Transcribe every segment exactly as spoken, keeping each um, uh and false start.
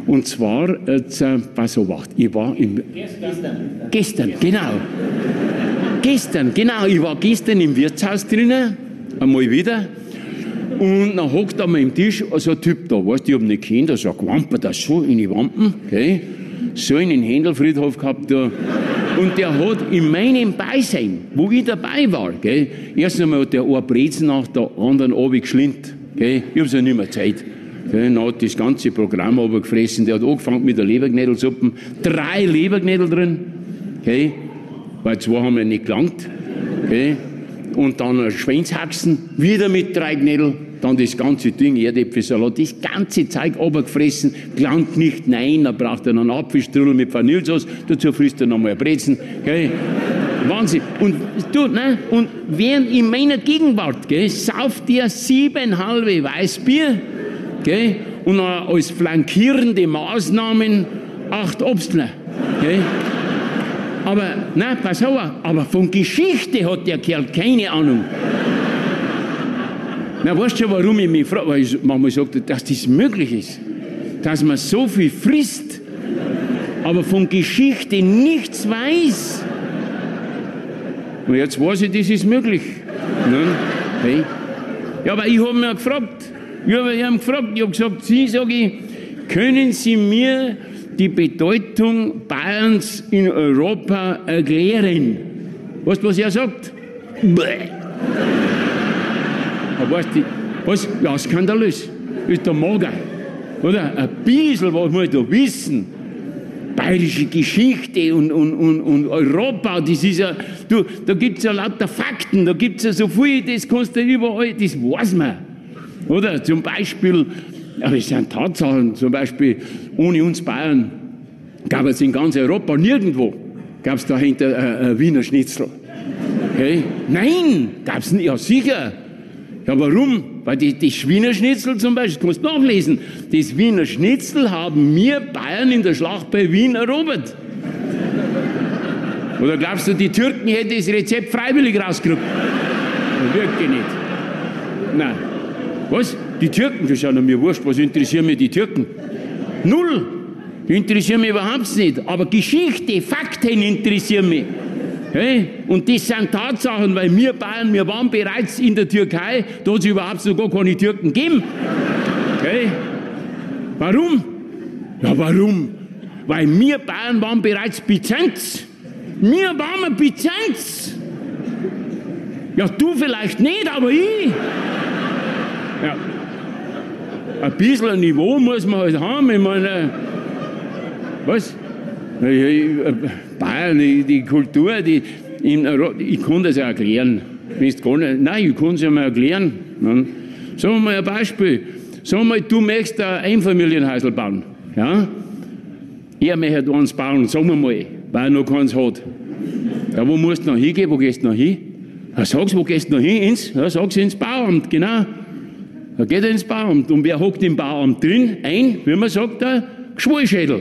Und zwar, jetzt, äh, pass auf, ich war im... Gestern. Gestern, genau. Gestern, genau. Ich war gestern im Wirtshaus drinnen, einmal wieder. Und dann hockt da mal im Tisch so ein Typ da, weißt du, ich hab ihn nicht kennt, der sagt, wampert das so in die Wampen, okay? So einen Händelfriedhof gehabt da. Und der hat in meinem Beisein, wo ich dabei war, gell, erst einmal hat der eine Brezen nach der anderen runtergeschlindt. Okay? Ich hab's ja nicht mehr Zeit. Okay? Dann hat das ganze Programm runtergefressen. Der hat angefangen mit der Leberknädelsuppe. Drei Leberknädel drin. Okay? Weil zwei haben ja nicht gelangt. Okay? Und dann ein Schweinshaxen, wieder mit drei Knädel. Dann das ganze Ding, Erdäpfelsalat, das ganze Zeug runtergefressen, gelangt nicht, nein, dann braucht er noch einen Apfelstrudel mit Vanillesauce, dazu frisst er noch mal ein Brezen, gell? Wahnsinn. Und, du, ne? Und während in meiner Gegenwart, gell, sauft er sieben halbe Weißbier, gell? Und als flankierende Maßnahmen acht Obstler, gell? Aber, nein, pass auf, aber von Geschichte hat der Kerl keine Ahnung. Na, weißt du schon, warum ich mich frage? Weil ich manchmal sage, dass das möglich ist. Dass man so viel frisst, aber von Geschichte nichts weiß. Und jetzt weiß ich, das ist möglich. Nein? Hey. Ja, aber ich habe mich gefragt. Ich habe ihn gefragt. Ich habe gesagt, Sie, sage ich, können Sie mir die Bedeutung Bayerns in Europa erklären? Weißt du, was er sagt? Bäh. Weißt du, was? Ja, skandalös. Ist der Mager. Oder? Ein bisschen was muss da wissen. Bayerische Geschichte und, und, und, und Europa, das ist ja, du, da gibt es ja lauter Fakten, da gibt es ja so viel, das kannst du überall, das weiß man. Oder? Zum Beispiel, aber es sind Tatsachen, zum Beispiel, ohne uns Bayern gab es in ganz Europa nirgendwo, gab es dahinter ein, ein Wiener Schnitzel. Okay? Nein, gab es nicht, ja sicher. Ja, warum? Weil die, das Wiener Schnitzel zum Beispiel, das kannst du nachlesen, das Wiener Schnitzel haben wir Bayern in der Schlacht bei Wien erobert. Oder glaubst du, die Türken hätten das Rezept freiwillig rausgekriegt? Wirklich nicht. Nein. Was? Die Türken, das ist ja mir wurscht, was interessieren mich die Türken? Null. Die interessieren mich überhaupt nicht. Aber Geschichte, Fakten interessieren mich. Hey? Und das sind Tatsachen, weil wir Bayern, wir waren bereits in der Türkei, da hat es überhaupt noch gar keine Türken gegeben. Hey? Warum? Ja, warum? Weil wir Bayern waren bereits Byzanz. Wir waren Byzanz. Ja, du vielleicht nicht, aber ich. Ja. Ein bisschen Niveau muss man halt haben. Ich meine, was? Bayern, die, die Kultur, die in Europa, ich kann das ja erklären. Gar nicht, nein, ich kann es ja mal erklären. Sagen wir mal ein Beispiel. Sagen wir mal, du möchtest ein Einfamilienhäusl bauen. Ja? Er möchte eins bauen, sagen wir mal, weil er noch keins hat. Ja, wo musst du noch hingehen? Wo gehst du noch hin? Ja, sag's, wo gehst du noch hin? Ins? Ja, sag's ins Bauamt, genau. Da geht er ins Bauamt. Und wer hockt im Bauamt drin? Ein, wie man sagt, der Geschwollschädel.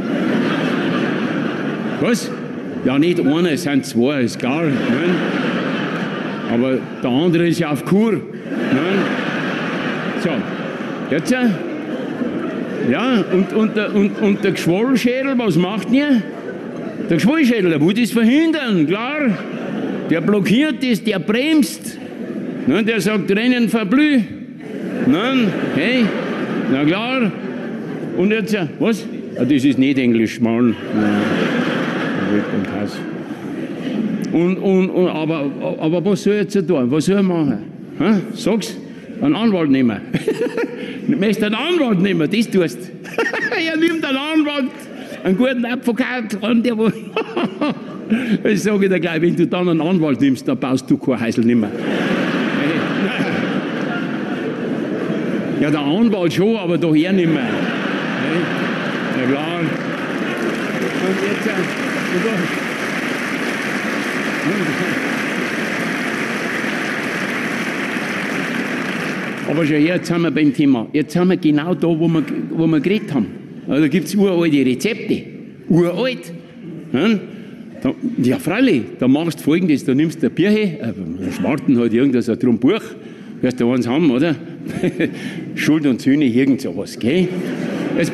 Was? Ja, nicht einer, es sind zwei, ist klar. Nein. Aber der andere ist ja auf Kur. Nein. So, jetzt, ja, und, und, der, und, und der Geschwollschädel, was macht ihr? Der Geschwollschädel, der will das verhindern, klar. Der blockiert das, der bremst. Nein, der sagt, Rennen verblüh. Nein, hey, na klar. Und jetzt, was? Ah, das ist nicht Englisch, Mann. Und, und, und, aber, aber was soll ich jetzt tun? Was soll ich machen? Ha? Sag's, einen Anwalt nehmen. Du möchtest einen Anwalt nehmen, das tust du. Er nimmt einen Anwalt, einen guten Advokat, der wo. Ich sage dir gleich, wenn du dann einen Anwalt nimmst, dann baust du kein Häusl nicht mehr. Ja, der Anwalt schon, aber daher nicht mehr. Ja, klar. Und jetzt, und da. Aber schon jetzt sind wir beim Thema. Jetzt sind wir genau da, wo wir, wo wir geredet haben. Also da gibt es uralte Rezepte. Uralt. Ja, da, ja, freilich, da machst du Folgendes: Da nimmst du eine Birche, einen Schwarten halt irgendein so ein Buch, wirst du eins haben, oder? Schuld und Sühne, irgend sowas, gell?